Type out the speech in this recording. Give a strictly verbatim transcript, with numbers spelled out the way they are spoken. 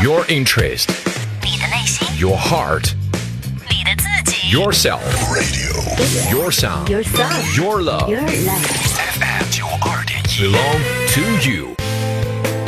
Your interest, 你的内心， your heart, 你的自己 yourself, radio, your sound, Your sound. your love, Your life. F M 九二点一 belong to you.